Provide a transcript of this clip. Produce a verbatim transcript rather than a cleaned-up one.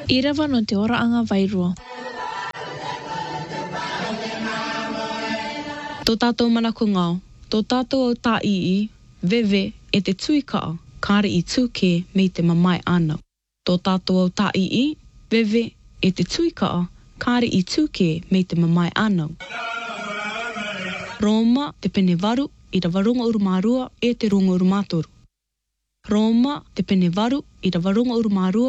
I rawa no te ora anga wairua. Tō tātou manako ngāo, tō tātou au tā ii, vewe e te tuikaa, kāre i tūke me te mamai anau. Tō tātou au tā ii, vewe e te tuikaa, kāre i tūke me te mamai anau. Roma te pene waru i rawa runga urumārua e te runga urumātoru. Roma te pene waru i rawa runga urumārua